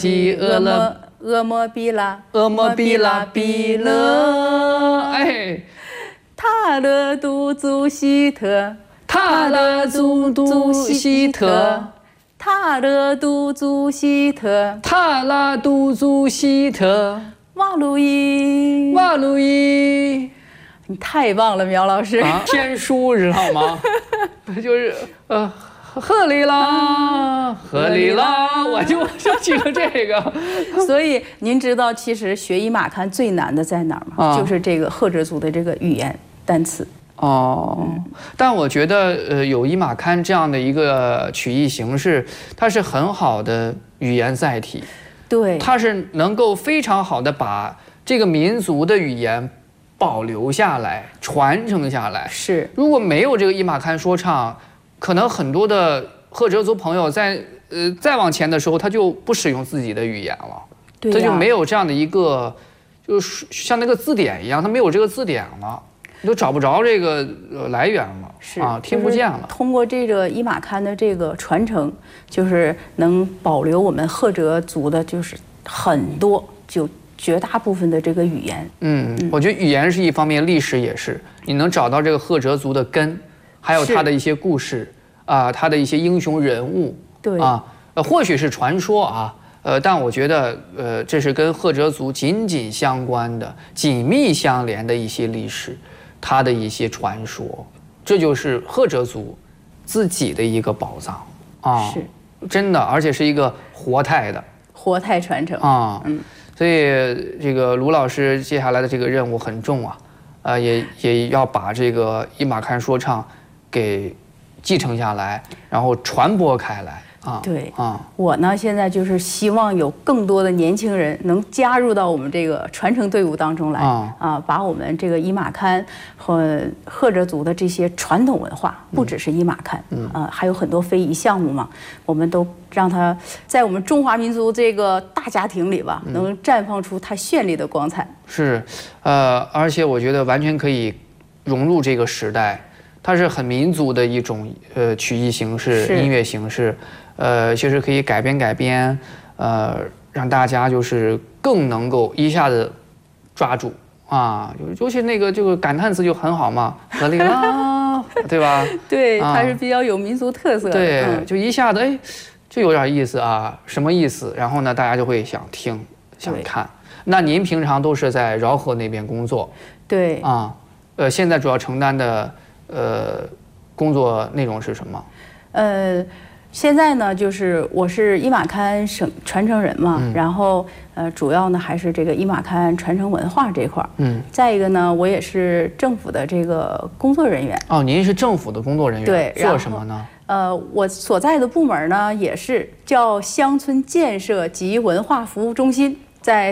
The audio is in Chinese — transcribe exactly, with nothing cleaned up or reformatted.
西俄勒俄摩比拉， 俄摩比拉比勒，哎， 塔勒杜祖希特， 塔勒杜祖希特， 塔勒杜祖希特， 塔拉杜祖希特， 瓦路易， 瓦路易。 你太棒了，苗老师！ 啊、天书知道吗？就是呃，赫里拉，赫里拉，我就就记得这个。 所以您知道，其实学伊玛堪最难的在哪儿吗？啊、就是这个赫哲族的这个语言单词。 哦，嗯、但我觉得呃，有伊玛堪这样的一个曲艺形式，它是很好的语言载体。 对， 它是能够非常好的把这个民族的语言保留下来、传承下来。 是，如果没有这个伊玛堪说唱，可能很多的赫哲族朋友在呃再往前的时候，他就不使用自己的语言了， 对、啊， 他就没有这样的一个，就是像那个字典一样，他没有这个字典了，你就找不着这个呃来源了， 是啊，听不见了。 通过这个伊玛堪的这个传承，就是能保留我们赫哲族的，就是很多就。绝大部分的这个语言， 嗯，我觉得语言是一方面，历史也是。你能找到这个赫哲族的根，还有他的一些故事啊、呃，他的一些英雄人物， 对啊，呃，或许是传说啊，呃，但我觉得，呃，这是跟赫哲族紧紧相关的、紧密相连的一些历史，它的一些传说，这就是赫哲族自己的一个宝藏啊， 是真的，而且是一个活态的活态传承啊，嗯。所以，这个卢老师接下来的这个任务很重啊，呃，也也要把这个伊玛堪说唱给继承下来，然后传播开来啊。 对啊， 我呢现在就是希望有更多的年轻人能加入到我们这个传承队伍当中来啊，啊把我们这个伊玛堪和赫哲族的这些传统文化，不只是伊玛堪，嗯啊，还有很多非遗项目嘛，我们都。让它在我们中华民族这个大家庭里吧，能绽放出它绚丽的光彩。 是，呃，而且我觉得完全可以融入这个时代，它是很民族的一种呃曲艺形式、音乐形式，呃，其实可以改编改编，呃，让大家就是更能够一下子抓住啊，尤其那个这个感叹词就很好嘛，格里拉，对吧？ 对，它是比较有民族特色的。 对，嗯、就一下子哎。就有点意思啊，什么意思？然后呢，大家就会想听、想看。那您平常都是在饶河那边工作？ 对啊，呃，现在主要承担的呃工作内容是什么？ 呃，现在呢，就是我是伊玛堪省传承人嘛，嗯、然后呃，主要呢还是这个伊玛堪传承文化这块儿。嗯。再一个呢，我也是政府的这个工作人员。 哦，您是政府的工作人员？ 对， 做什么呢？ 呃，我所在的部门呢，也是叫乡村建设及文化服务中心，在